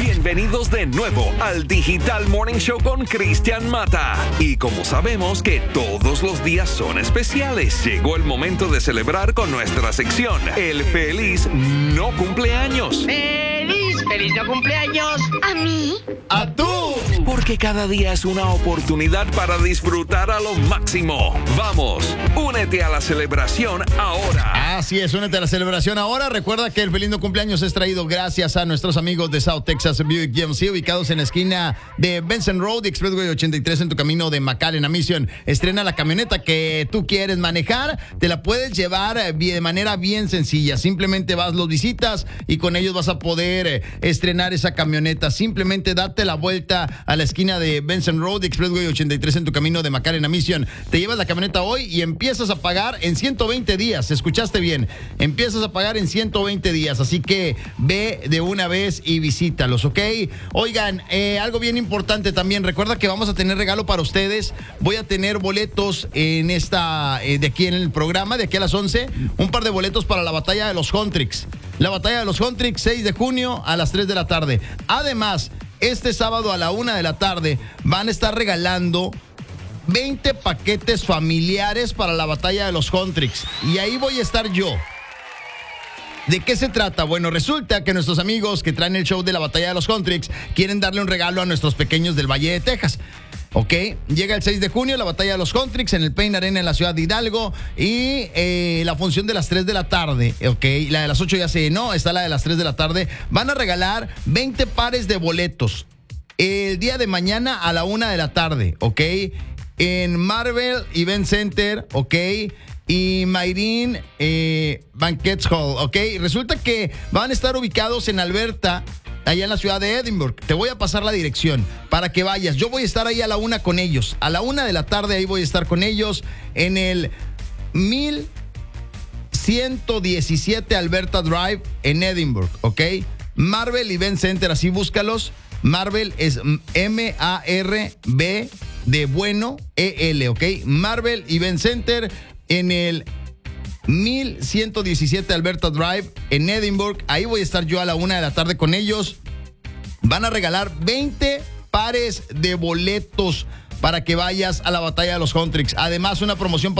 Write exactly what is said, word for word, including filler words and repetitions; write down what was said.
Bienvenidos de nuevo al Digital Morning Show con Cristian Mata. Y como sabemos que todos los días son especiales, llegó el momento de celebrar con nuestra sección, el Feliz No Cumpleaños. ¡Feliz! ¡Feliz no cumpleaños! ¿A mí? ¡A tú! Porque cada día es una oportunidad para disfrutar a lo máximo. Vamos, únete a la celebración ahora. Así es, únete a la celebración ahora. Recuerda que el Feliz No Cumpleaños es traído gracias a nuestros amigos de South Texas Buick G M C, ubicados en la esquina de Benson Road y Expressway ochenta y tres en tu camino de McAllen a Mission. Estrena la camioneta que tú quieres manejar, te la puedes llevar de manera bien sencilla. Simplemente vas, los visitas y con ellos vas a poder estrenar esa camioneta. Simplemente date la vuelta a la esquina de Benson Road y Expressway ochenta y tres en tu camino de McAllen a Mission. Te llevas la camioneta hoy y empiezas a pagar en ciento veinte días. ¿Escuchaste bien? Empiezas a pagar en ciento veinte días. Así que ve de una vez y visítalos, ¿ok? Oigan, eh, algo bien importante también. Recuerda que vamos a tener regalo para ustedes. Voy a tener boletos en esta, eh, de aquí en el programa, de aquí a las once. Un par de boletos para la batalla de los Huntrix. La batalla de los Huntrix, seis de junio a las tres de la tarde. Además, este sábado a la una de la tarde van a estar regalando veinte paquetes familiares para la batalla de los Huntrix. Y ahí voy a estar yo. ¿De qué se trata? Bueno, resulta que nuestros amigos que traen el show de la batalla de los Huntrix quieren darle un regalo a nuestros pequeños del Valle de Texas. Ok, llega el seis de junio la batalla de los Huntrix en el Pain Arena en la ciudad de Hidalgo y eh, la función de las tres de la tarde, ok, la de las ocho ya se llenó, está la de las tres de la tarde. Van a regalar veinte pares de boletos el día de mañana a la una de la tarde, ok, en Marvel Event Center, ok, y Mayrin eh, Banquets Hall, ok. Resulta que van a estar ubicados en Alberta, allá en la ciudad de Edinburgh. Te voy a pasar la dirección para que vayas. Yo voy a estar ahí a la una con ellos. A la una de la tarde ahí voy a estar con ellos en el mil ciento diecisiete Alberta Drive en Edinburgh, ok. Marvel Event Center, así búscalos. Marvel es M A R B de bueno E L, ok. Marvel Event Center en el mil ciento diecisiete Alberta Drive en Edinburgh. Ahí voy a estar yo a la una de la tarde con ellos. Van a regalar veinte pares de boletos para que vayas a la batalla de los Huntrix. Además, una promoción para